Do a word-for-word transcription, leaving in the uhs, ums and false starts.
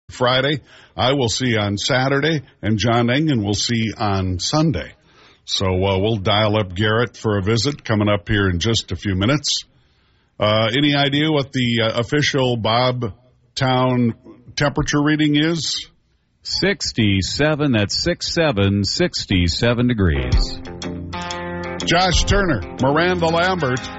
Friday. I will see on Saturday, and John Engen will see on Sunday. So uh, we'll dial up Garrett for a visit coming up here in just a few minutes. Uh, any idea what the uh, official Bobtown temperature reading is? sixty-seven. That's six seven, sixty-seven degrees. Josh Turner, Miranda Lambert,